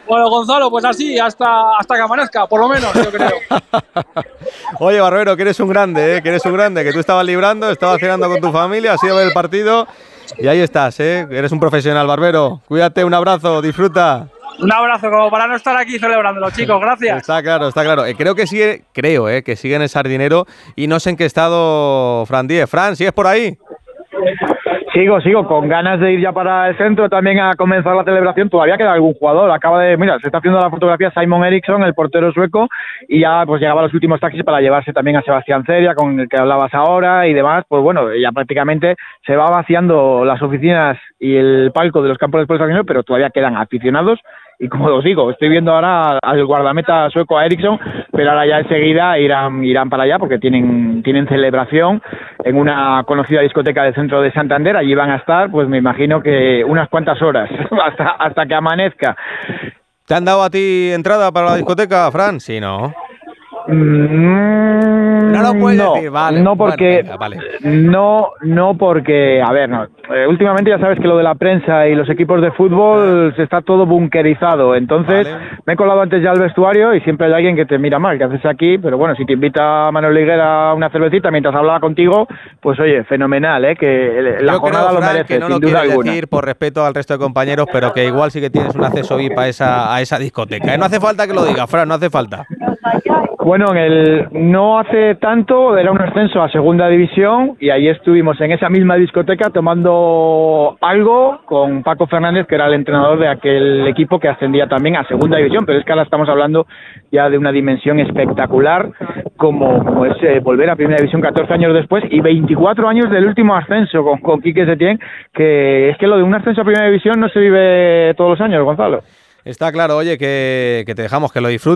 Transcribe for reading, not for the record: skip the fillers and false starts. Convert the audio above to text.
Bueno, Gonzalo, pues así, hasta que amanezca, por lo menos, yo creo. Oye, Barbero, que eres un grande, que eres un grande, que tú estabas librando, estabas cenando con tu familia, has ido a ver el partido y ahí estás, eres un profesional, Barbero. Cuídate, un abrazo, disfruta. Un abrazo, como para no estar aquí celebrándolo, chicos, gracias. Está claro, está claro. Que sigue en el Sardinero y no sé en qué estado Fran Diez. Fran, ¿sigues por ahí? Sigo, con ganas de ir ya para el centro también a comenzar la celebración. Todavía queda algún jugador. Mira, se está haciendo la fotografía Simon Eriksson, el portero sueco, y ya pues llegaba a los últimos taxis para llevarse también a Sebastián Ceria, con el que hablabas ahora y demás. Pues bueno, ya prácticamente se va vaciando las oficinas y el palco de los campos de exposición, pero todavía quedan aficionados. Y como os digo, estoy viendo ahora al guardameta sueco, a Eriksson, pero ahora ya enseguida irán para allá porque tienen celebración en una conocida discoteca del centro de Santander. Allí van a estar, pues me imagino que unas cuantas horas, hasta que amanezca. ¿Te han dado a ti entrada para la discoteca, Fran? Sí, ¿no? No lo puedes decir, vale. No porque, bueno, venga, vale. no porque, a ver, no. Últimamente ya sabes que lo de la prensa y los equipos de fútbol se está todo bunkerizado, entonces Vale. me he colado antes ya al vestuario y siempre hay alguien que te mira mal, ¿qué haces aquí? Pero bueno, si te invita Manuel Higuera a una cervecita mientras hablaba contigo, pues oye, fenomenal, que la Yo jornada creo, lo Fran, merece, que no sin lo duda quieres alguna. decir por respeto al resto de compañeros, pero que igual sí que tienes un acceso VIP a esa discoteca. No hace falta que lo digas, Fran, no hace falta. Bueno, no hace tanto era un ascenso a segunda división y ahí estuvimos en esa misma discoteca tomando algo con Paco Fernández, que era el entrenador de aquel equipo que ascendía también a segunda división, pero es que ahora estamos hablando ya de una dimensión espectacular como es volver a primera división 14 años después y 24 años del último ascenso con Quique Setién, que es que lo de un ascenso a primera división no se vive todos los años, Gonzalo. Está claro, oye, que te dejamos que lo disfrutes.